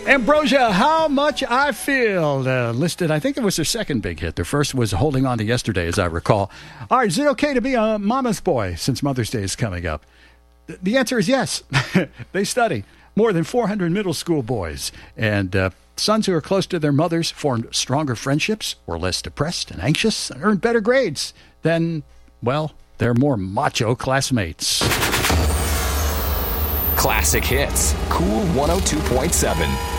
Ambrosia, How Much I Feel, listed, I think it was their second big hit. Their first was Holding On to Yesterday, as I recall. All right, is it okay to be a mama's boy since Mother's Day is coming up? The answer is yes. They study more than 400 middle school boys, and sons who are close to their mothers formed stronger friendships, were less depressed and anxious, and earned better grades than, well, their more macho classmates. Classic Hits, Cool 102.7.